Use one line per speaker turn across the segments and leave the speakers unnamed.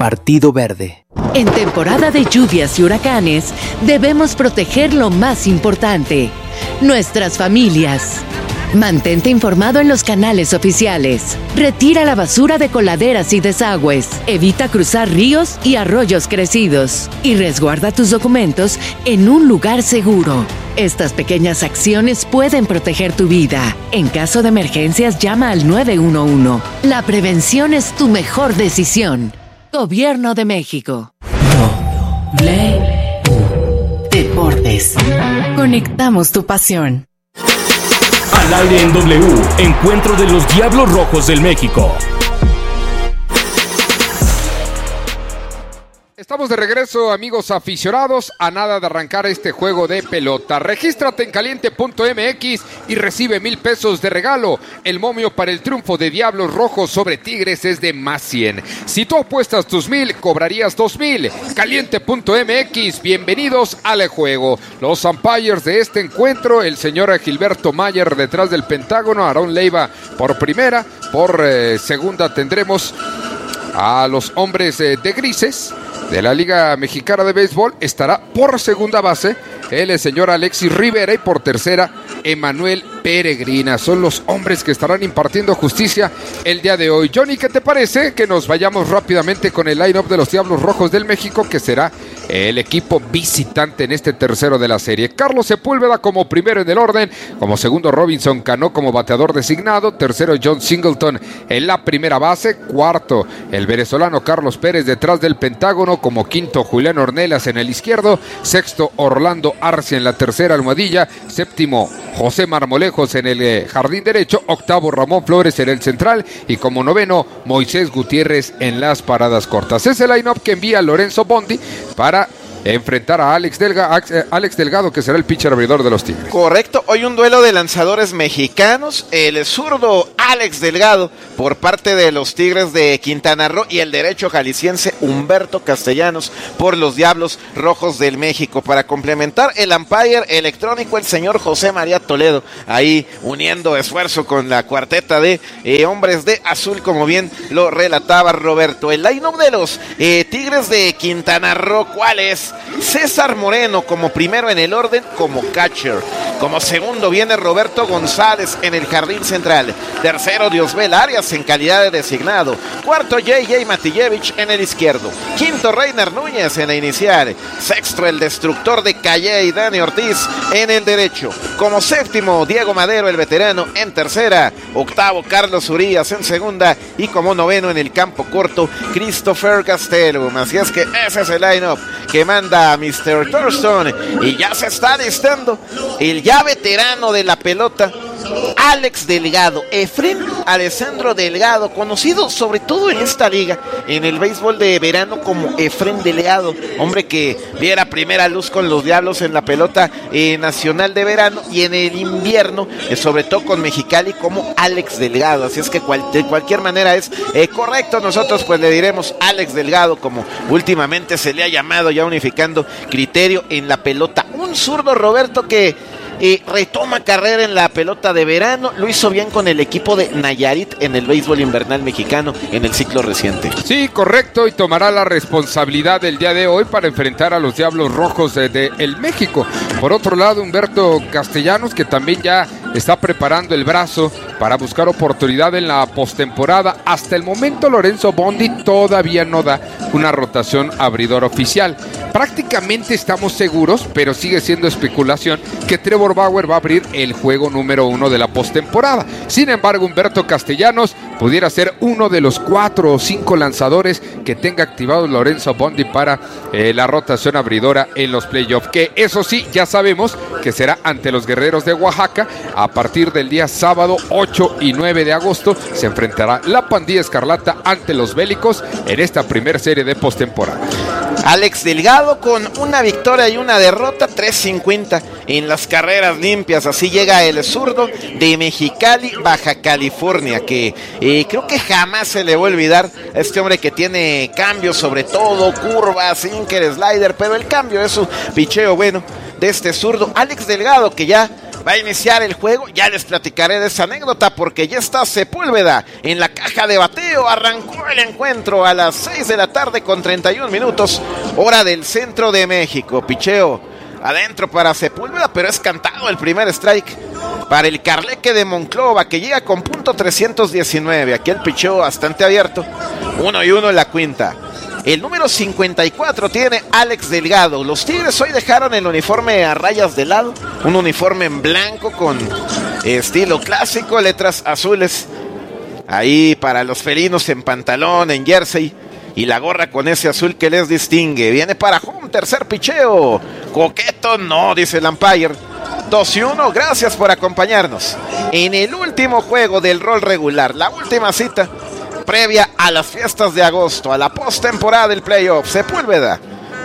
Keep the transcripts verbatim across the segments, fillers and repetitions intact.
Partido Verde.
En temporada de lluvias y huracanes, debemos proteger lo más importante: nuestras familias. Mantente informado en los canales oficiales. Retira la basura de coladeras y desagües. Evita cruzar ríos y arroyos crecidos. Y resguarda tus documentos en un lugar seguro. Estas pequeñas acciones pueden proteger tu vida. En caso de emergencias, llama al nueve uno uno. La prevención es tu mejor decisión. Gobierno de México.
W Deportes. Conectamos tu pasión.
Al aire en W, encuentro de los Diablos Rojos del México.
Estamos de regreso, amigos aficionados, a nada de arrancar este juego de pelota. Regístrate en caliente punto m x y recibe mil pesos de regalo. El momio para el triunfo de Diablos Rojos sobre Tigres es de más cien. Si tú apuestas tus mil, cobrarías dos mil. caliente punto m x, bienvenidos al juego. Los umpires de este encuentro, el señor Gilberto Mayer detrás del Pentágono, Aarón Leiva por primera, por eh, segunda tendremos a los hombres eh, de grises de la Liga Mexicana de Béisbol. Estará por segunda base el señor Alexis Rivera y por tercera Emanuel Peregrina. Son los hombres que estarán impartiendo justicia el día de hoy. Johnny, ¿qué te parece que nos vayamos rápidamente con el line-up de los Diablos Rojos del México, que será el equipo visitante en este tercero de la serie? Carlos Sepúlveda como primero en el orden, como segundo Robinson Cano como bateador designado, tercero John Singleton en la primera base, cuarto el venezolano Carlos Pérez detrás del Pentágono, como quinto Julián Ornelas en el izquierdo, sexto Orlando Arcia en la tercera almohadilla, séptimo José Marmolejos en el eh, jardín derecho, octavo Ramón Flores en el central y como noveno Moisés Gutiérrez en las paradas cortas. Es el line-up que envía Lorenzo Bondi para enfrentar a Alex, Delga, Alex Delgado, que será el pitcher abridor de los Tigres.
Correcto, hoy un duelo de lanzadores mexicanos, el zurdo Alex Delgado por parte de los Tigres de Quintana Roo y el derecho jalisciense Humberto Castellanos por los Diablos Rojos del México. Para complementar el umpire electrónico, el señor José María Toledo, ahí uniendo esfuerzo con la cuarteta de eh, hombres de azul, como bien lo relataba Roberto. El line-up de los eh, Tigres de Quintana Roo, ¿cuál es? César Moreno como primero en el orden como catcher. Como segundo viene Roberto González en el jardín central. Tercero Diosbel Arias en calidad de designado. Cuarto J J Matillevich en el izquierdo. Quinto Reiner Núñez en la inicial. Sexto el destructor de Calle y Dani Ortiz en el derecho. Como séptimo Diego Madero el veterano en tercera. Octavo Carlos Urías en segunda. Y como noveno en el campo corto Christopher Gastelum. Así es que ese es el line-up que manda a mister Thurston, y ya se está listando el ya veterano de la pelota, Alex Delgado, Efrén Alessandro Delgado, conocido sobre todo en esta liga, en el béisbol de verano como Efrén Delgado, hombre que viera primera luz con los Diablos en la pelota eh, nacional de verano y en el invierno, eh, sobre todo con Mexicali como Alex Delgado. Así es que cual, de cualquier manera es eh, correcto, nosotros pues le diremos Alex Delgado, como últimamente se le ha llamado, ya unificando criterio en la pelota. Un zurdo, Roberto, que Eh, retoma carrera en la pelota de verano, lo hizo bien con el equipo de Nayarit en el béisbol invernal mexicano en el ciclo reciente.
Sí, correcto, y tomará la responsabilidad del día de hoy para enfrentar a los Diablos Rojos de, de el México. Por otro lado, Humberto Castellanos, que también ya está preparando el brazo para buscar oportunidad en la postemporada. Hasta el momento Lorenzo Bondi todavía no da una rotación abridor oficial. Prácticamente estamos seguros, pero sigue siendo especulación, que Trevor Bauer va a abrir el juego número uno de la postemporada. Sin embargo, Humberto Castellanos pudiera ser uno de los cuatro o cinco lanzadores que tenga activado Lorenzo Bondi para eh, la rotación abridora en los playoffs, que eso sí, ya sabemos que será ante los Guerreros de Oaxaca. A partir del día sábado ocho y nueve de agosto se enfrentará la Pandilla Escarlata ante los Bélicos en esta primera serie de postemporada.
Alex Delgado con una victoria y una derrota, tres cincuenta en las carreras limpias. Así llega el zurdo de Mexicali, Baja California, que eh, creo que jamás se le va a olvidar a este hombre que tiene cambios, sobre todo curvas, sinker, slider, pero el cambio es su picheo bueno de este zurdo. Alex Delgado, que ya va a iniciar el juego. Ya les platicaré de esa anécdota porque ya está Sepúlveda en la caja de bateo. Arrancó el encuentro a las seis de la tarde con treinta y un minutos, hora del centro de México. Picheo adentro para Sepúlveda, pero es cantado el primer strike para el Carleque de Monclova, que llega con punto trescientos diecinueve. Aquí el picheo bastante abierto, uno y uno en la quinta. El número cincuenta y cuatro tiene Alex Delgado. Los Tigres hoy dejaron el uniforme a rayas de lado, un uniforme en blanco con estilo clásico, letras azules ahí para los felinos en pantalón, en jersey, y la gorra con ese azul que les distingue. Viene para home, tercer picheo. Coqueto, no, dice el umpire. dos y uno, gracias por acompañarnos en el último juego del rol regular, la última cita previa a las fiestas de agosto, a la postemporada del playoff. Sepúlveda,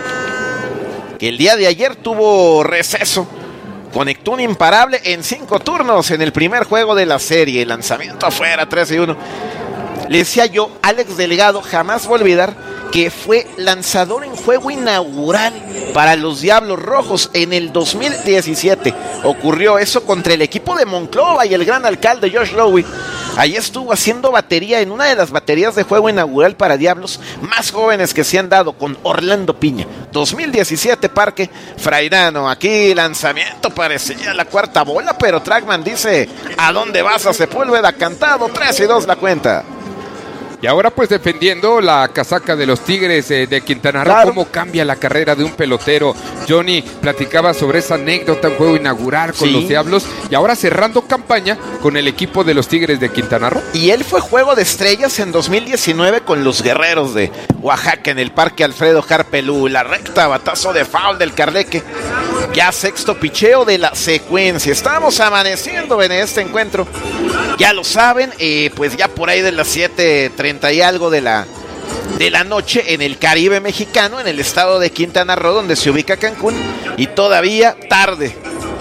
que el día de ayer tuvo receso, conectó un imparable en cinco turnos en el primer juego de la serie. Lanzamiento afuera, tres y uno. Le decía yo, Alex Delgado, jamás voy a olvidar que fue lanzador en juego inaugural para los Diablos Rojos en el dos mil diecisiete. Ocurrió eso contra el equipo de Monclova y el gran alcalde Josh Lowy. Ahí estuvo haciendo batería en una de las baterías de juego inaugural para Diablos más jóvenes que se han dado, con Orlando Piña. dos mil diecisiete, Parque Fraidano. Aquí lanzamiento, parecía la cuarta bola, pero Trackman dice, ¿a dónde vas a Sepúlveda? Cantado, tres y dos la cuenta.
Y ahora pues defendiendo la casaca de los Tigres eh, de Quintana Roo, claro. Cómo cambia la carrera de un pelotero. Johnny platicaba sobre esa anécdota, un juego inaugural con sí. los Diablos, y ahora cerrando campaña con el equipo de los Tigres de Quintana Roo.
Y él fue juego de estrellas en dos mil diecinueve con los Guerreros de Oaxaca en el Parque Alfredo Harpelú. La recta, batazo de foul del Carleque. Ya sexto picheo de la secuencia. Estamos amaneciendo en este encuentro, ya lo saben, eh, pues ya por ahí de las siete treinta y algo de la, de la noche en el Caribe mexicano, en el estado de Quintana Roo, donde se ubica Cancún, y todavía tarde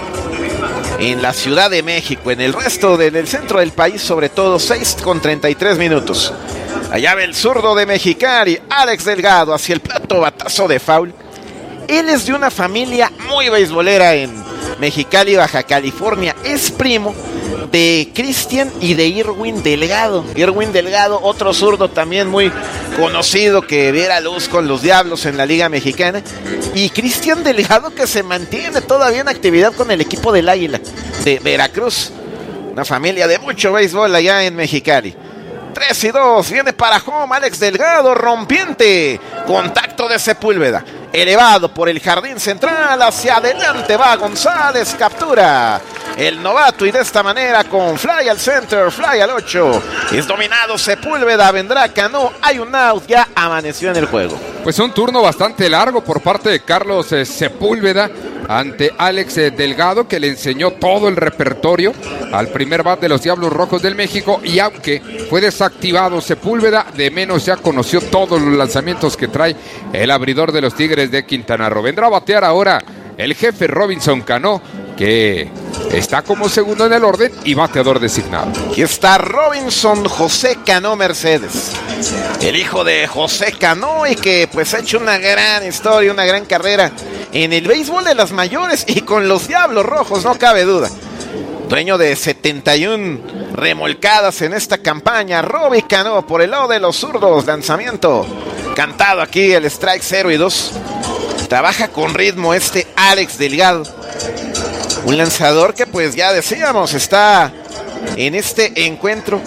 en la Ciudad de México, en el resto del el centro del país, sobre todo seis con treinta y tres minutos. Allá ve el zurdo de Mexicali, Alex Delgado, hacia el plato, batazo de foul. Él es de una familia muy beisbolera en Mexicali, Baja California. Es primo de Cristian y de Irwin Delgado. Irwin Delgado, otro zurdo también muy conocido que viera luz con los Diablos en la Liga Mexicana. Y Cristian Delgado, que se mantiene todavía en actividad con el equipo del Águila de Veracruz. Una familia de mucho béisbol allá en Mexicali. tres y dos, viene para home Alex Delgado, rompiente. Contacto de Sepúlveda. Elevado por el jardín central, hacia adelante va González, captura el novato, y de esta manera con fly al center, fly al ocho, es dominado Sepúlveda, vendrá Cano, hay un out, ya amaneció en el juego.
Pues un turno bastante largo por parte de Carlos eh, Sepúlveda ante Alex eh, Delgado, que le enseñó todo el repertorio al primer bat de los Diablos Rojos del México, y aunque fue desactivado Sepúlveda, de menos ya conoció todos los lanzamientos que trae el abridor de los Tigres de Quintana Roo. Vendrá a batear ahora el jefe Robinson Cano, que está como segundo en el orden y bateador designado.
Aquí está Robinson José Cano Mercedes, el hijo de José Cano, y que pues ha hecho una gran historia, una gran carrera en el béisbol de las mayores y con los Diablos Rojos, no cabe duda. Dueño de setenta y una remolcadas en esta campaña, Roby Cano por el lado de los zurdos. Lanzamiento cantado aquí, el strike cero y dos. Trabaja con ritmo este Alex Delgado, un lanzador que pues ya decíamos está en este encuentro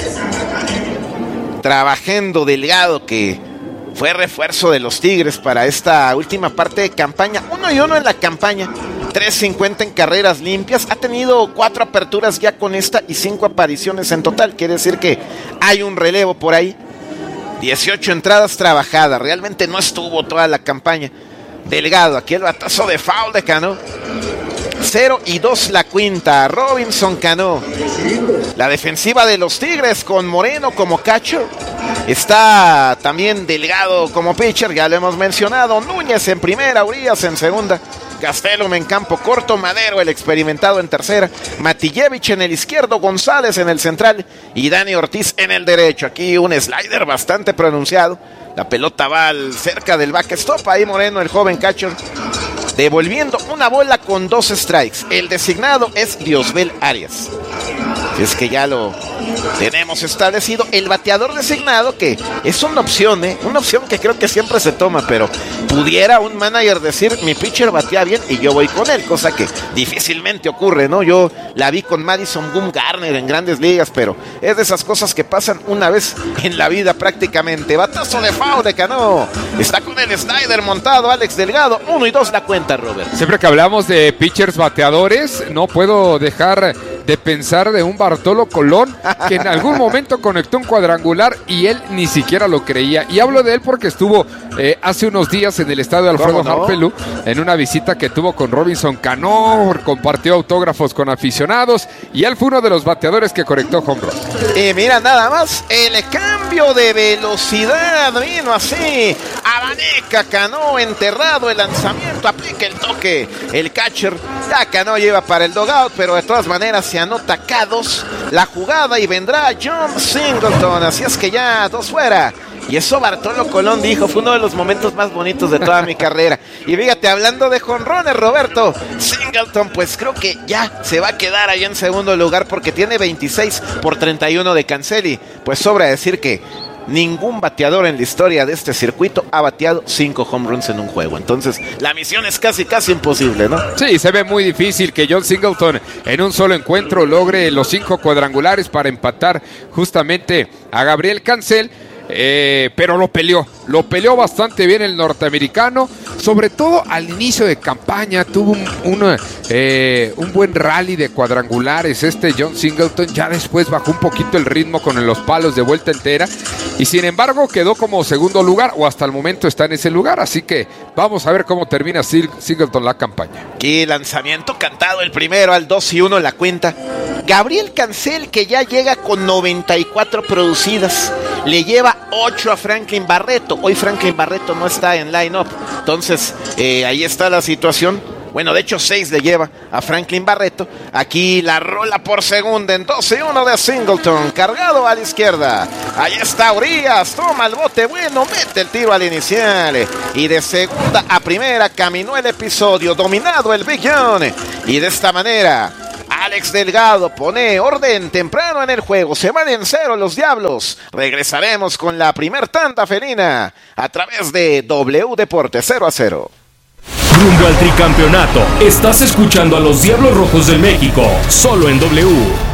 trabajando. Delgado, que fue refuerzo de los Tigres para esta última parte de campaña, uno y uno en la campaña, tres cincuenta en carreras limpias, ha tenido cuatro aperturas ya con esta y cinco apariciones en total, quiere decir que hay un relevo por ahí. dieciocho entradas trabajadas, realmente no estuvo toda la campaña. Delgado, aquí el batazo de foul de Cano, cero y dos la quinta. Robinson Cano. La defensiva de los Tigres con Moreno como catcher. Está también Delgado como pitcher, ya lo hemos mencionado. Núñez en primera, Urias en segunda, Gastelum en campo corto, Madero el experimentado en tercera, Matillevich en el izquierdo, González en el central y Dani Ortiz en el derecho. Aquí un slider bastante pronunciado. La pelota va al, cerca del backstop. Ahí Moreno, el joven catcher, devolviendo una bola con dos strikes. El designado es Diosbel Arias. Es que ya lo tenemos establecido. El bateador designado, que es una opción, ¿eh? Una opción que creo que siempre se toma, pero pudiera un manager decir, mi pitcher batea bien y yo voy con él, cosa que difícilmente ocurre, ¿no? Yo la vi con Madison Bumgarner en Grandes Ligas, pero es de esas cosas que pasan una vez en la vida prácticamente. Batazo de foul de Cano. Está con el slider montado Alex Delgado. Uno y dos la cuenta, Robert.
Siempre que hablamos de pitchers bateadores, no puedo dejar de pensar de un Bartolo Colón que en algún momento conectó un cuadrangular y él ni siquiera lo creía. Y hablo de él porque estuvo eh, hace unos días en el estadio Alfredo
no?
Harpelú en una visita que tuvo con Robinson Cano, compartió autógrafos con aficionados y él fue uno de los bateadores que conectó home run.
Y mira nada más, el cambio de velocidad vino así, abanica Cano, enterrado el lanzamiento, aplica el toque, el catcher, ya Cano lleva para el dugout, pero de todas maneras se anota K dos la jugada y vendrá John Singleton, así es que ya dos fuera. Y eso Bartolo Colón dijo, fue uno de los momentos más bonitos de toda mi carrera. Y fíjate, hablando de jonrones, Roberto, Singleton pues creo que ya se va a quedar ahí en segundo lugar porque tiene veintiséis por treinta y uno de Canceli. Pues sobra decir que ningún bateador en la historia de este circuito ha bateado cinco home runs en un juego. Entonces, la misión es casi, casi imposible, ¿no?
Sí, se ve muy difícil que John Singleton en un solo encuentro logre los cinco cuadrangulares para empatar justamente a Gabriel Cancel. Eh, pero lo peleó, lo peleó bastante bien el norteamericano, sobre todo al inicio de campaña, tuvo un, un, eh, un buen rally de cuadrangulares este John Singleton, ya después bajó un poquito el ritmo con los palos de vuelta entera y sin embargo quedó como segundo lugar o hasta el momento está en ese lugar, así que vamos a ver cómo termina Singleton la campaña.
Aquí lanzamiento cantado el primero al dos y uno la cuenta. Gabriel Cancel que ya llega con noventa y cuatro producidas, le lleva ocho a Franklin Barreto. Hoy Franklin Barreto no está en line-up, entonces eh, ahí está la situación. Bueno, de hecho seis le lleva a Franklin Barreto. Aquí la rola por segunda en dos y uno de Singleton, cargado a la izquierda. Ahí está Urias, toma el bote bueno, mete el tiro al inicial. Y de segunda a primera caminó el episodio, dominado el Big John. Y de esta manera Alex Delgado pone orden temprano en el juego. Se van en cero los Diablos. Regresaremos con la primer tanda felina a través de W Deportes cero a cero.
Rumbo al tricampeonato. Estás escuchando a los Diablos Rojos del México, solo en W.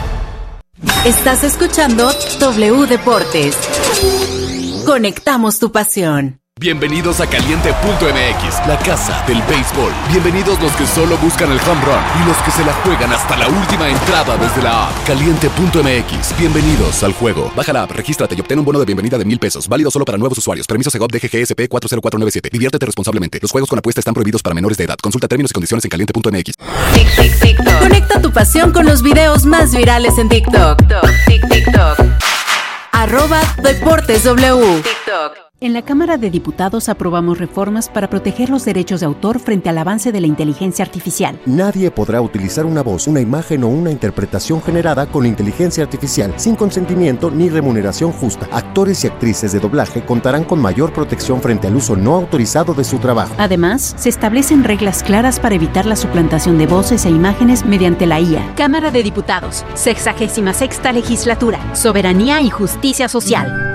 Estás escuchando W Deportes. Conectamos tu pasión.
Bienvenidos a Caliente punto M X, la casa del béisbol. Bienvenidos los que solo buscan el home run y los que se la juegan hasta la última entrada desde la app. Caliente punto M X, bienvenidos al juego. Baja la app, regístrate y obtén un bono de bienvenida de mil pesos. Válido solo para nuevos usuarios. Permiso Segov D G G S P cuatro cero cuatro nueve siete. Diviértete responsablemente. Los juegos con apuesta están prohibidos para menores de edad. Consulta términos y condiciones en Caliente punto M X.
Tic, tic, tic, conecta tu pasión con los videos más virales en TikTok. Tic, TikTok. Arroba Deportes W. TikTok.
En la Cámara de Diputados aprobamos reformas para proteger los derechos de autor frente al avance de la inteligencia artificial.
Nadie podrá utilizar una voz, una imagen o una interpretación generada con inteligencia artificial sin consentimiento ni remuneración justa. Actores y actrices de doblaje contarán con mayor protección frente al uso no autorizado de su trabajo.
Además, se establecen reglas claras para evitar la suplantación de voces e imágenes mediante la I A. Cámara de Diputados, sexagésima sexta legislatura, soberanía y justicia social.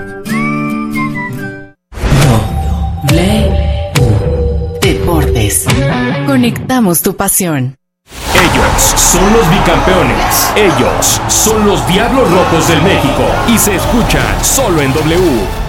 Deportes. Conectamos tu pasión.
Ellos son los bicampeones. Ellos son los Diablos Rojos del México. Y se escuchan solo en W.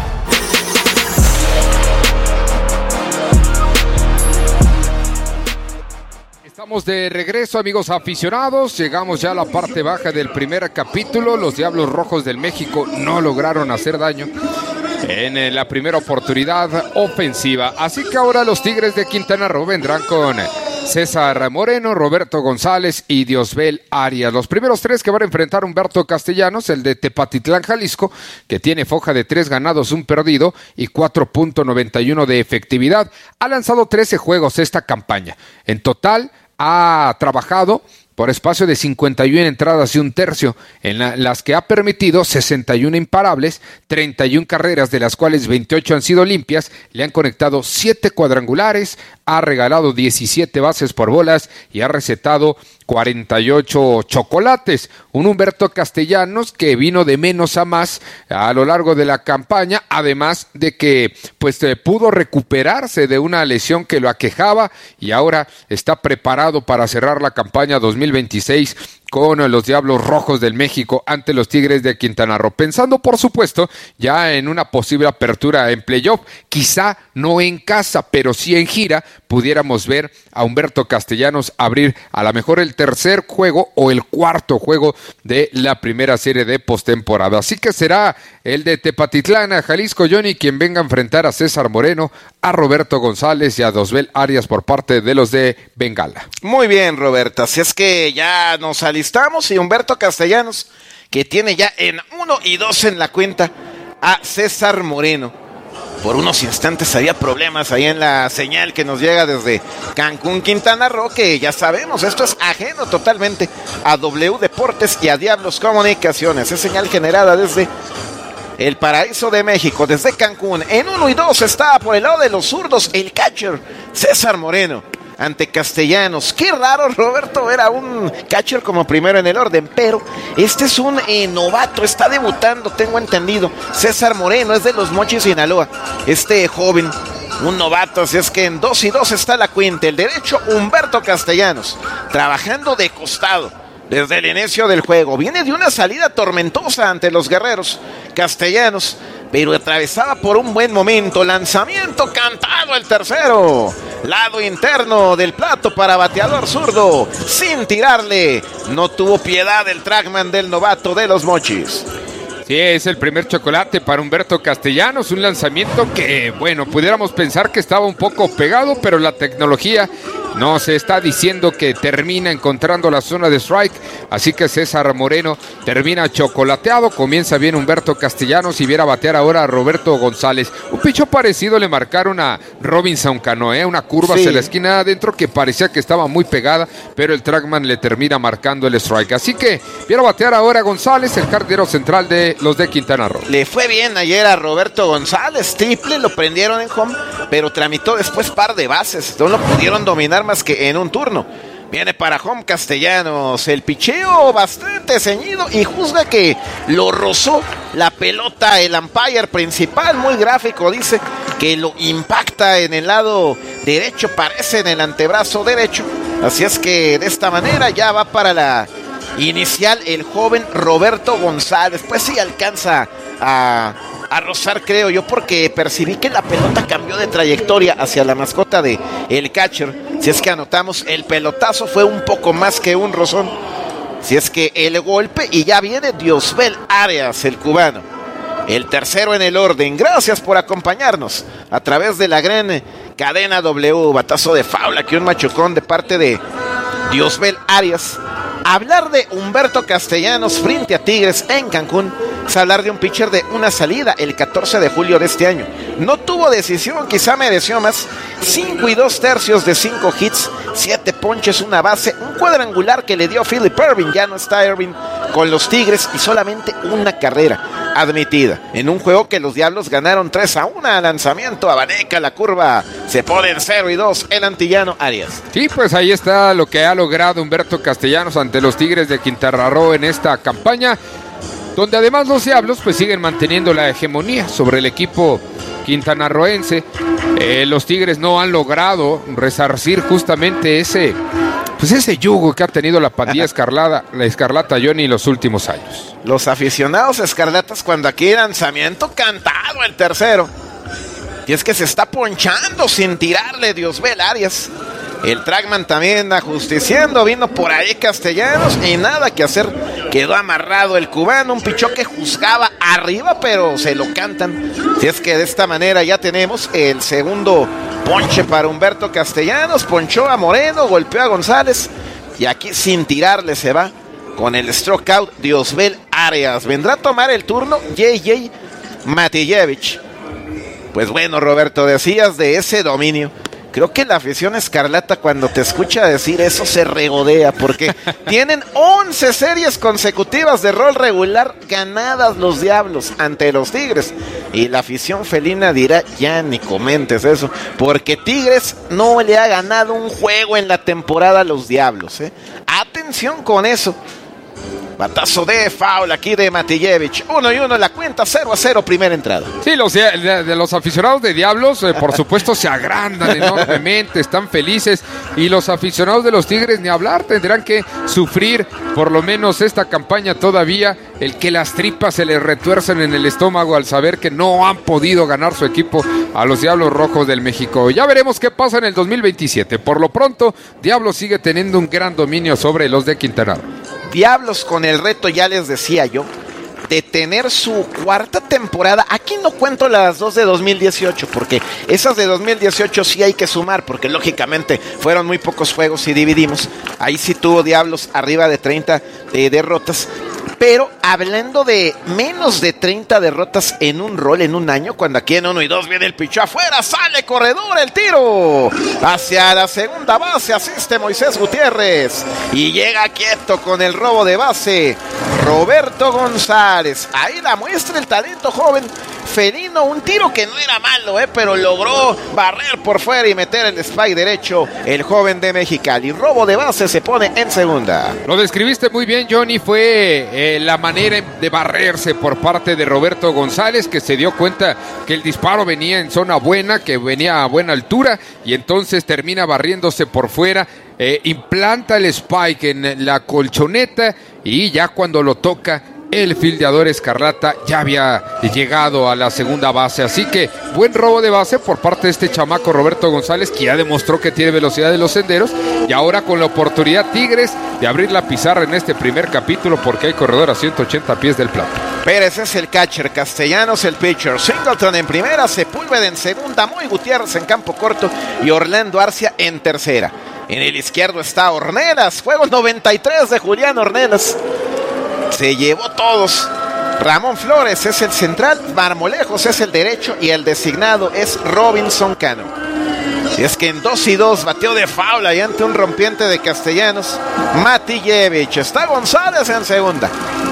Estamos de regreso, amigos aficionados. Llegamos ya a la parte baja del primer capítulo. Los Diablos Rojos del México no lograron hacer daño en la primera oportunidad ofensiva. Así que ahora los Tigres de Quintana Roo vendrán con César Moreno, Roberto González y Diosbel Arias. Los primeros tres que van a enfrentar Humberto Castellanos, el de Tepatitlán, Jalisco, que tiene foja de tres ganados, un perdido y cuatro punto noventa y uno de efectividad. Ha lanzado trece juegos esta campaña. En total ha trabajado por espacio de cincuenta y una entradas y un tercio, en la, las que ha permitido sesenta y una imparables, treinta y una carreras, de las cuales veintiocho han sido limpias, le han conectado siete cuadrangulares, ha regalado diecisiete bases por bolas y ha recetado cuarenta y ocho chocolates. Un Humberto Castellanos que vino de menos a más a lo largo de la campaña, además de que pues eh, pudo recuperarse de una lesión que lo aquejaba y ahora está preparado para cerrar la campaña dos mil veintiséis con los Diablos Rojos del México ante los Tigres de Quintana Roo, pensando por supuesto ya en una posible apertura en playoff, quizá no en casa, pero sí en gira, pudiéramos ver a Humberto Castellanos abrir a lo mejor el tercer juego o el cuarto juego de la primera serie de postemporada. Así que será el de Tepatitlán, a Jalisco, Johnny, quien venga a enfrentar a César Moreno, a Roberto González y a Dosbel Arias por parte de los de Bengala.
Muy bien, Roberto, así es que ya nos alistamos y Humberto Castellanos, que tiene ya en uno y dos en la cuenta a César Moreno. Por unos instantes había problemas ahí en la señal que nos llega desde Cancún, Quintana Roo, que ya sabemos, esto es ajeno totalmente a W Deportes y a Diablos Comunicaciones. Es señal generada desde el Paraíso de México, desde Cancún. En uno y dos está por el lado de los zurdos el catcher César Moreno ante Castellanos. Qué raro, Roberto, ver a un catcher como primero en el orden, pero este es un eh, novato, está debutando, tengo entendido. César Moreno es de los Mochis, Sinaloa, este joven, un novato, así es que en dos y dos está la cuenta. El derecho, Humberto Castellanos, trabajando de costado desde el inicio del juego. Viene de una salida tormentosa ante los Guerreros Castellanos, pero atravesaba por un buen momento. Lanzamiento cantado el tercero, lado interno del plato para bateador zurdo, sin tirarle. No tuvo piedad el trackman del novato de los Mochis.
Sí, es el primer chocolate para Humberto Castellanos, un lanzamiento que, bueno, pudiéramos pensar que estaba un poco pegado, pero la tecnología nos está diciendo que termina encontrando la zona de strike, así que César Moreno termina chocolateado. Comienza bien Humberto Castellanos y viene a batear ahora a Roberto González. Un picho parecido le marcaron a Robinson Cano, ¿eh? Una curva sí. hacia la esquina adentro que parecía que estaba muy pegada, pero el trackman le termina marcando el strike. Así que viene a batear ahora González, el jardinero central de los de Quintana Roo.
Le fue bien ayer a Roberto González, triple, lo prendieron en home, pero tramitó después par de bases, no lo pudieron dominar más que en un turno. Viene para home Castellanos, el picheo bastante ceñido y juzga que lo rozó la pelota el umpire principal, muy gráfico, dice que lo impacta en el lado derecho, parece en el antebrazo derecho, así es que de esta manera ya va para la inicial el joven Roberto González. Pues sí alcanza a, a rozar, creo yo, porque percibí que la pelota cambió de trayectoria hacia la mascota de el catcher. Si es que anotamos, el pelotazo fue un poco más que un rozón. Si es que el golpe, y ya viene Diosbel Arias, el cubano, el tercero en el orden. Gracias por acompañarnos a través de la gran cadena W. Batazo de faula, que un machucón de parte de Diosbel Arias. Hablar de Humberto Castellanos frente a Tigres en Cancún es hablar de un pitcher de una salida el catorce de julio de este año. No tuvo decisión, quizá mereció más. cinco y dos tercios de cinco hits, siete ponches, una base, un cuadrangular que le dio Philip Ervin. Ya no está Ervin con los Tigres y solamente una carrera admitida en un juego que los Diablos ganaron tres a uno. Lanzamiento, abaneca la curva, se ponen cero y dos el antillano Arias.
Sí, pues ahí está lo que ha logrado Humberto Castellanos ante los Tigres de Quintana Roo en esta campaña, donde además los Diablos pues siguen manteniendo la hegemonía sobre el equipo quintanarroense. Eh, los Tigres no han logrado resarcir justamente ese pues ese yugo que ha tenido la pandilla escarlata, la Escarlata, Johnny, los últimos años.
Los aficionados escarlatas, cuando aquí lanzamiento cantado el tercero, y es que se está ponchando sin tirarle Diosbel Arias. El trackman también ajusticiando, vino por ahí Castellanos y nada que hacer, quedó amarrado el cubano, un pichón que juzgaba arriba, pero se lo cantan. Si es que de esta manera ya tenemos el segundo ponche para Humberto Castellanos, ponchó a Moreno, golpeó a González y aquí sin tirarle se va con el strikeout Diosbel Arias. Vendrá a tomar el turno J J Matijevich. Pues bueno, Roberto, decías de ese dominio. creo que la afición escarlata cuando te escucha decir eso se regodea, porque tienen once series consecutivas de rol regular ganadas los Diablos ante los Tigres, y la afición felina dirá, ya ni comentes eso, porque Tigres no le ha ganado un juego en la temporada a los Diablos, ¿eh? Atención con eso. Batazo de foul aquí de Matijevich. Uno y uno la cuenta, cero a cero, primera entrada.
Sí, los, de, de los aficionados de Diablos, eh, por supuesto, se agrandan enormemente, están felices. Y los aficionados de los Tigres, ni hablar, tendrán que sufrir por lo menos esta campaña todavía. El que las tripas se les retuercen en el estómago al saber que no han podido ganar su equipo a los Diablos Rojos del México. Ya veremos qué pasa en el dos mil veintisiete. Por lo pronto, Diablos sigue teniendo un gran dominio sobre los de Quintana Roo.
Diablos con el reto, ya les decía yo, de tener su cuarta temporada. Aquí no cuento las dos de dos mil dieciocho, porque esas de dos mil dieciocho sí hay que sumar, porque lógicamente fueron muy pocos juegos y dividimos. Ahí sí tuvo Diablos arriba de treinta eh, derrotas. Pero hablando de menos de treinta derrotas en un rol en un año, cuando aquí en uno y dos viene el pichó afuera, sale corredor, el tiro hacia la segunda base, asiste Moisés Gutiérrez y llega quieto con el robo de base Roberto González. Ahí la muestra el talento joven felino, un tiro que no era malo, eh, pero logró barrer por fuera y meter el spike derecho el joven de Mexicali. Robo de base, se pone en segunda.
Lo describiste muy bien, Johnny. Fue eh, la manera de barrerse por parte de Roberto González, que se dio cuenta que el disparo venía en zona buena, que venía a buena altura, y entonces termina barriéndose por fuera. Eh, implanta el spike en la colchoneta y ya cuando lo toca, el fildeador escarlata ya había llegado a la segunda base. Así que buen robo de base por parte de este chamaco Roberto González, que ya demostró que tiene velocidad de los senderos. Y ahora con la oportunidad Tigres de abrir la pizarra en este primer capítulo, porque hay corredor a ciento ochenta pies del plato.
Pérez es el catcher, Castellanos el pitcher, Singleton en primera, Sepúlveda en segunda, Moy Gutiérrez en campo corto y Orlando Arcia en tercera. En el izquierdo está Ornelas, juego noventa y tres de Julián Ornelas. Se llevó todos. Ramón Flores es el central, Marmolejos es el derecho y el designado es Robinson Cano. Y es que en dos y dos bateo de foul y ante un rompiente de Castellanos, Matijevich. Está González en segunda.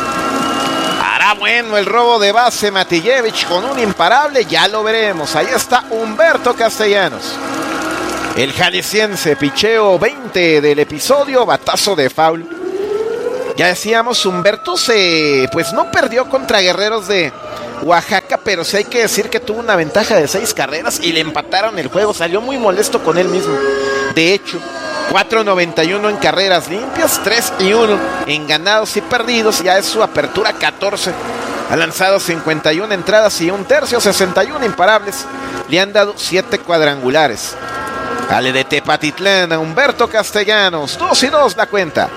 Hará bueno el robo de base Matijevich con un imparable, ya lo veremos. Ahí está Humberto Castellanos. El jalisciense, picheo veinte del episodio, batazo de foul. Ya decíamos, Humberto se, pues no perdió contra Guerreros de Oaxaca, pero sí hay que decir que tuvo una ventaja de seis carreras y le empataron el juego. Salió muy molesto con él mismo. De hecho, cuatro noventa y uno en carreras limpias, tres y uno en ganados y perdidos. Ya es su apertura catorce. Ha lanzado cincuenta y una entradas y un tercio, sesenta y uno imparables. Le han dado siete cuadrangulares. Ale de Tepatitlán a Humberto Castellanos, dos y dos la cuenta.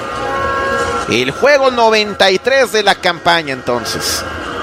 El juego noventa y tres de la campaña entonces.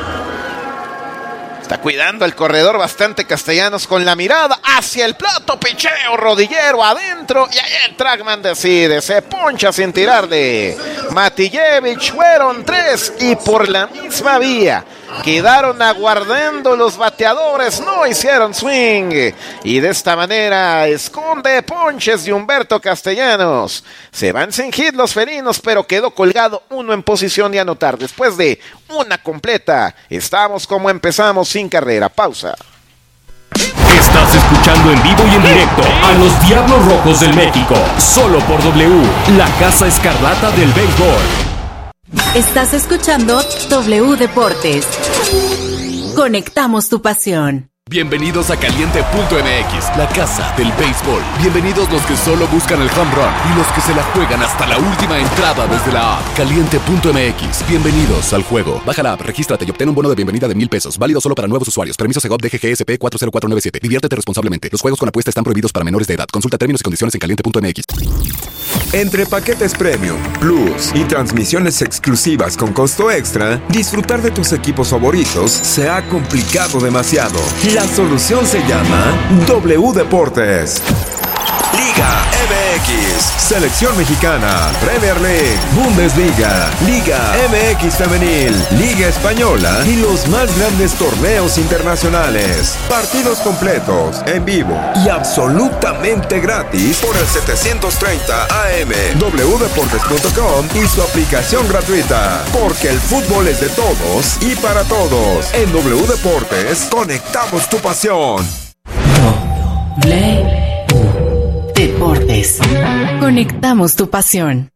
Está cuidando el corredor bastante Castellanos con la mirada hacia el plato, picheo rodillero adentro y ahí el trackman decide, se poncha sin tirarle. Matijevich, fueron tres y por la misma vía quedaron aguardando los bateadores, no hicieron swing y de esta manera esconde ponches de Humberto Castellanos. Se van sin hit los felinos, pero quedó colgado uno en posición de anotar. Después de una completa, estamos como empezamos, sin carrera. Pausa.
Estás escuchando en vivo y en directo a los Diablos Rojos del México, solo por W, la Casa Escarlata del Béisbol.
Estás escuchando W Deportes. Conectamos tu pasión.
Bienvenidos a Caliente punto M X, la casa del béisbol. Bienvenidos los que solo buscan el home run y los que se la juegan hasta la última entrada desde la app. Caliente punto M X, bienvenidos al juego. Baja la app, regístrate y obtén un bono de bienvenida de mil pesos. Válido solo para nuevos usuarios. Permiso Segov D G G S P cuatro cero cuatro nueve siete. Diviértete responsablemente. Los juegos con apuesta están prohibidos para menores de edad. Consulta términos y condiciones en Caliente punto M X.
Entre paquetes premium, plus y transmisiones exclusivas con costo extra, disfrutar de tus equipos favoritos se ha complicado demasiado. La solución se llama W Deportes. Liga M X, Selección Mexicana, Premier League, Bundesliga, Liga M X Femenil, Liga Española y los más grandes torneos internacionales. Partidos completos, en vivo y absolutamente gratis por el setecientos treinta A M, w deportes punto com y su aplicación gratuita. Porque el fútbol es de todos y para todos. En W Deportes, conectamos tu pasión.
W Deportes. Conectamos tu pasión.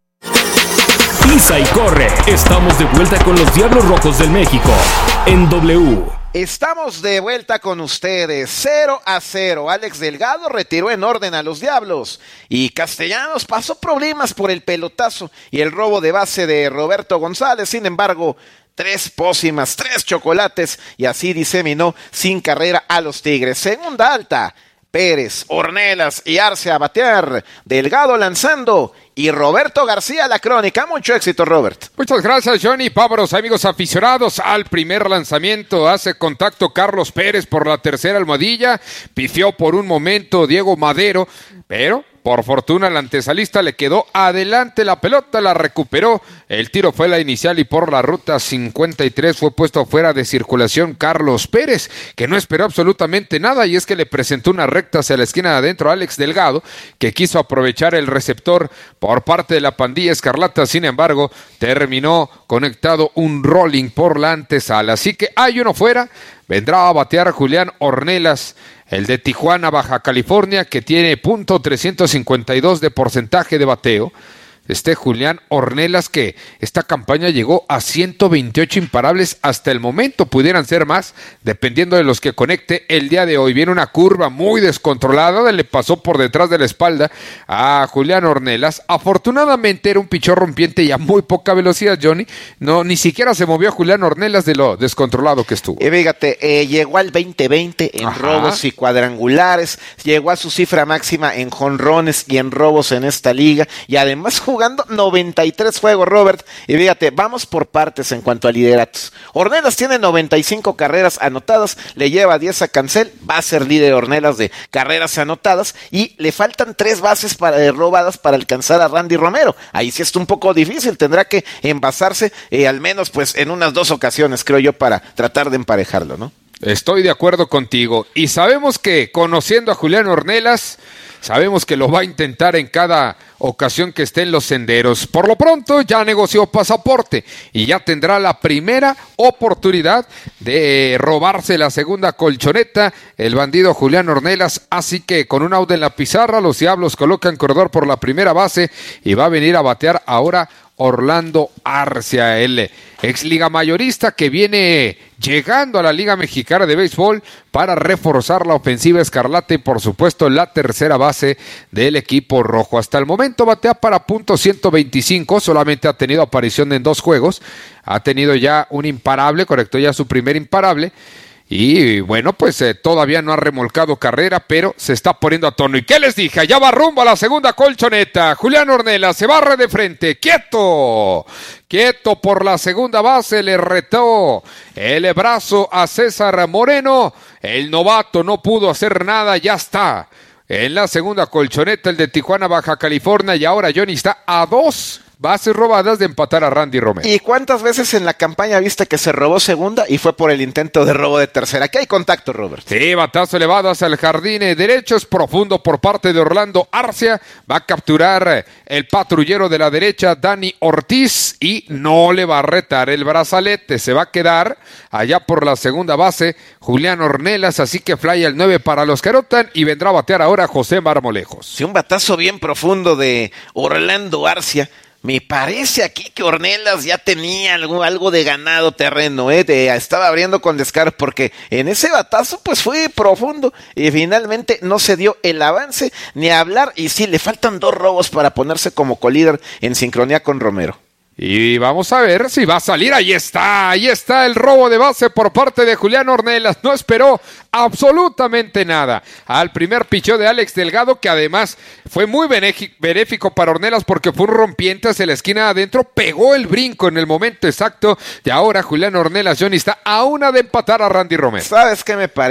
Pisa y corre. Estamos de vuelta con los Diablos Rojos del México en W.
Estamos de vuelta con ustedes, cero a cero. Alex Delgado retiró en orden a los Diablos y Castellanos pasó problemas por el pelotazo y el robo de base de Roberto González. Sin embargo, tres pócimas, tres chocolates y así diseminó sin carrera a los Tigres. Segunda alta, Pérez, Ornelas y Arce a batear, Delgado lanzando y Roberto García la crónica. Mucho éxito, Robert.
Muchas gracias, Johnny. Pabros, amigos aficionados, al primer lanzamiento hace contacto Carlos Pérez por la tercera almohadilla, pifió por un momento Diego Madero, pero por fortuna, el antesalista le quedó adelante la pelota, la recuperó. El tiro fue la inicial y por la ruta cincuenta y tres fue puesto fuera de circulación Carlos Pérez, que no esperó absolutamente nada y es que le presentó una recta hacia la esquina de adentro a Alex Delgado, que quiso aprovechar el receptor por parte de la pandilla escarlata. Sin embargo, terminó conectado un rolling por la antesala. Así que hay uno fuera. Vendrá a batear Julián Ornelas, el de Tijuana, Baja California, que tiene punto trescientos cincuenta y dos de porcentaje de bateo. Este Julián Ornelas, que esta campaña llegó a ciento veintiocho imparables hasta el momento, pudieran ser más, dependiendo de los que conecte el día de hoy. Viene una curva muy descontrolada, le pasó por detrás de la espalda a Julián Ornelas. Afortunadamente era un pichón rompiente y a muy poca velocidad, Johnny. No, ni siquiera se movió Julián Ornelas de lo descontrolado que estuvo.
Y fíjate, eh, llegó al veinte veinte en Ajá. robos y cuadrangulares, llegó a su cifra máxima en jonrones y en robos en esta liga, y además jugó jugando noventa y tres juegos, Robert, y fíjate, vamos por partes en cuanto a lideratos. Ornelas tiene noventa y cinco carreras anotadas, le lleva diez a Cancel, va a ser líder Ornelas de carreras anotadas, y le faltan tres bases para, eh, robadas para alcanzar a Randy Romero. Ahí sí está un poco difícil, tendrá que envasarse eh, al menos pues en unas dos ocasiones, creo yo, para tratar de emparejarlo, ¿no?
Estoy de acuerdo contigo, y sabemos que, conociendo a Julián Ornelas, sabemos que lo va a intentar en cada ocasión que esté en los senderos. Por lo pronto ya negoció pasaporte y ya tendrá la primera oportunidad de robarse la segunda colchoneta el bandido Julián Ornelas. Así que con un out en la pizarra, los Diablos colocan corredor por la primera base y va a venir a batear ahora Orlando Arcia, el ex liga mayorista que viene llegando a la Liga Mexicana de Béisbol para reforzar la ofensiva escarlata y por supuesto la tercera base del equipo rojo. Hasta el momento batea para punto ciento veinticinco, solamente ha tenido aparición en dos juegos, ha tenido ya un imparable, conectó ya su primer imparable. Y bueno, pues eh, todavía no ha remolcado carrera, pero se está poniendo a tono. ¿Y qué les dije? Ya va rumbo a la segunda colchoneta. Julián Ornelas se barre de frente. ¡Quieto! Quieto por la segunda base. Le retó el brazo a César Moreno. El novato no pudo hacer nada. Ya está en la segunda colchoneta el de Tijuana, Baja California. Y ahora Johnny está a dos bases robadas de empatar a Randy Romero.
¿Y cuántas veces en la campaña viste que se robó segunda y fue por el intento de robo de tercera? Aquí hay contacto, Robert.
Sí, batazo elevado hacia el jardín derecho, es profundo por parte de Orlando Arcia. Va a capturar el patrullero de la derecha, Dani Ortiz, y no le va a retar el brazalete. Se va a quedar allá por la segunda base Julián Ornelas, así que fly al nueve para los que anotan y vendrá a batear ahora José Marmolejos.
Sí, un batazo bien profundo de Orlando Arcia. Me parece aquí que Ornelas ya tenía algo, algo de ganado terreno, ¿eh? De, estaba abriendo con descaro porque en ese batazo pues fue profundo y finalmente no se dio el avance ni a hablar, y sí, le faltan dos robos para ponerse como colíder en sincronía con Romero.
Y vamos a ver si va a salir. Ahí está, ahí está el robo de base por parte de Julián Ornelas. No esperó absolutamente nada al primer picheo de Alex Delgado, que además fue muy benéfico para Ornelas porque fue un rompiente hacia la esquina adentro, pegó el brinco en el momento exacto. Y ahora Julián Ornelas, Johnny, está a una de empatar a Randy Romero.
¿Sabes qué me parece?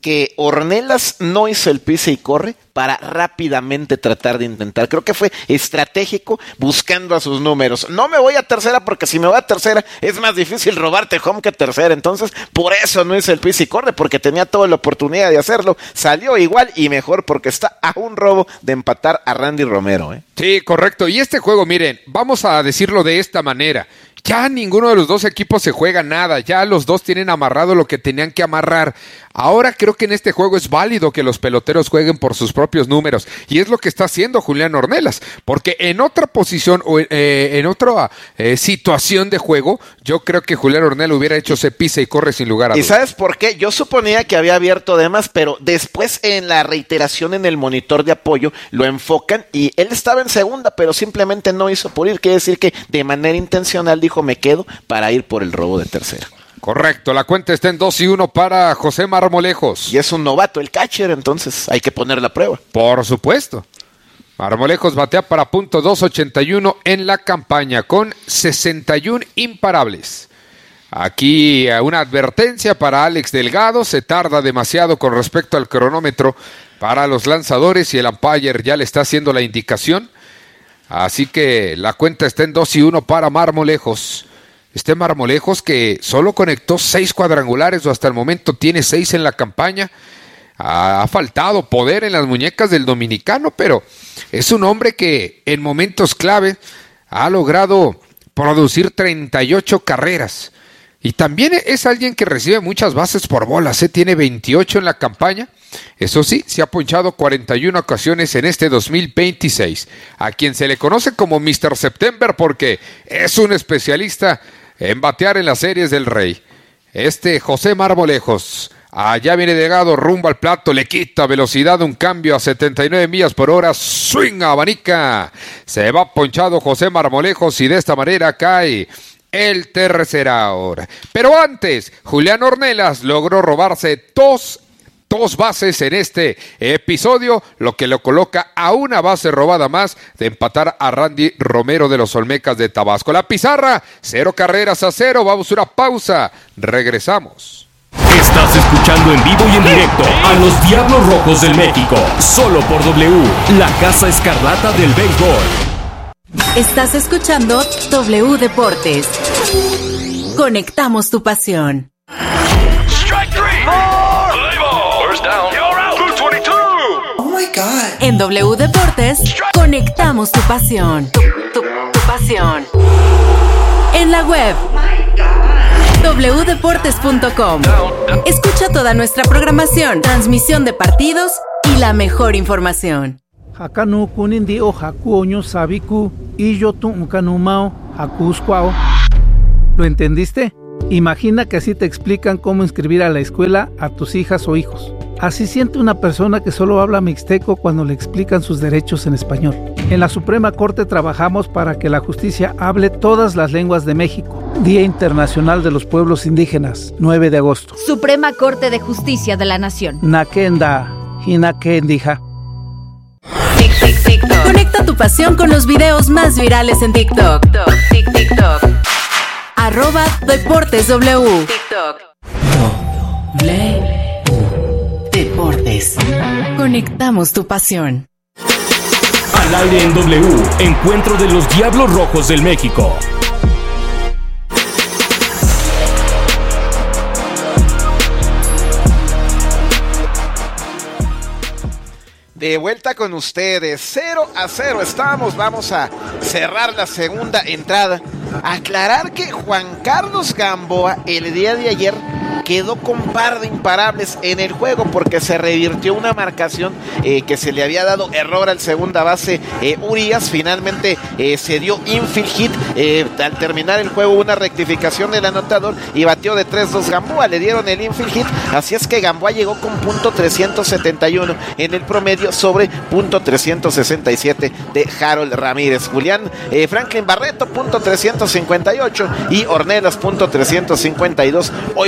que Ornelas no hizo el pisa y corre para rápidamente tratar de intentar. Creo que fue estratégico buscando a sus números. No me voy a tercera porque si me voy a tercera es más difícil robarte home que tercera. Entonces, por eso no hizo el pisa y corre, porque tenía toda la oportunidad de hacerlo. Salió igual y mejor porque está a un robo de empatar a Randy Romero, ¿eh?
Sí, correcto. Y este juego, miren, vamos a decirlo de esta manera. Ya ninguno de los dos equipos se juega nada, ya los dos tienen amarrado lo que tenían que amarrar. Ahora creo que en este juego es válido que los peloteros jueguen por sus propios números, y es lo que está haciendo Julián Ornelas, porque en otra posición o eh, en otra eh, situación de juego, yo creo que Julián Ornelas hubiera hecho ese pisa y corre sin lugar a dudas.
¿Y sabes por qué? Yo suponía que había abierto de más, pero después en la reiteración en el monitor de apoyo lo enfocan y él estaba en segunda, pero simplemente no hizo por ir. Quiere decir que de manera intencional dijo me quedo para ir por el robo de tercera.
Correcto, la cuenta está en dos y uno para José Marmolejos.
Y es un novato el catcher, entonces hay que poner la prueba.
Por supuesto. Marmolejos batea para punto dos ochenta y uno en la campaña con sesenta y uno imparables. Aquí una advertencia para Alex Delgado, se tarda demasiado con respecto al cronómetro para los lanzadores y el umpire ya le está haciendo la indicación. Así que la cuenta está en dos y uno para Marmolejos. Este Marmolejos que solo conectó seis cuadrangulares o hasta el momento tiene seis en la campaña. Ha faltado poder en las muñecas del dominicano, pero es un hombre que en momentos clave ha logrado producir treinta y ocho carreras. Y también es alguien que recibe muchas bases por bolas, ¿eh? Tiene veintiocho en la campaña. Eso sí, se ha ponchado cuarenta y una ocasiones en este dos mil veintiséis. A quien se le conoce como mister September porque es un especialista en batear en las series del Rey. Este José Marmolejos, allá viene Delgado, rumbo al plato, le quita velocidad, un cambio a setenta y nueve millas por hora, swing, abanica. Se va ponchado José Marmolejos y de esta manera cae el tercera hora. Pero antes, Julián Ornelas logró robarse dos, dos bases en este episodio, lo que lo coloca a una base robada más de empatar a Randy Romero de los Olmecas de Tabasco. La pizarra, cero carreras a cero, vamos a una pausa, regresamos.
Estás escuchando en vivo y en directo a los Diablos Rojos del México, solo por W, la Casa Escarlata del Béisbol.
Estás escuchando W Deportes. Conectamos tu pasión.
Oh my God.
En W Deportes, conectamos tu pasión. Tu, tu, tu pasión. En la web doble u deportes punto com. Escucha toda nuestra programación, transmisión de partidos y la mejor información.
Hakanu kunindi o hakuoño sabiku y yo tu unkanumao hakuskwao. ¿Lo entendiste? Imagina que así te explican cómo inscribir a la escuela a tus hijas o hijos. Así siente una persona que solo habla mixteco cuando le explican sus derechos en español. En la Suprema Corte trabajamos para que la justicia hable todas las lenguas de México. Día Internacional de los Pueblos Indígenas, nueve de agosto.
Suprema Corte de Justicia de la Nación.
Nakenda, hinakendija.
Conecta tu pasión con los videos más virales en TikTok. TikTok. TikTok. Arroba Deportes W. TikTok. W Deportes. Conectamos tu pasión.
Al aire en W, encuentro de los Diablos Rojos del México.
De vuelta con ustedes, cero a cero estamos, vamos a cerrar la segunda entrada. Aclarar que Juan Carlos Gamboa el día de ayer quedó con par de imparables en el juego porque se revirtió una marcación eh, que se le había dado error al segunda base eh, Urias. Finalmente eh, se dio infield hit eh, al terminar el juego, una rectificación del anotador y batió de tres dos Gamboa, le dieron el infield hit, así es que Gamboa llegó con punto trescientos setenta y uno en el promedio sobre punto trescientos sesenta y siete de Harold Ramírez. Julián eh, Franklin Barreto punto trescientos cincuenta y ocho y Ornelas punto trescientos cincuenta y dos. Hoy Barreto